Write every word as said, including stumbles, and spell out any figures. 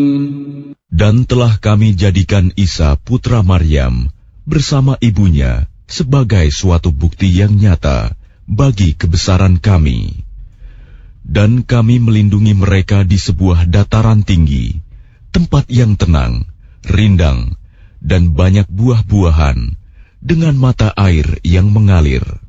Dan telah kami jadikan Isa putra Maryam bersama ibunya sebagai suatu bukti yang nyata bagi kebesaran kami. Dan kami melindungi mereka di sebuah dataran tinggi, tempat yang tenang, rindang, dan banyak buah-buahan, dengan mata air yang mengalir.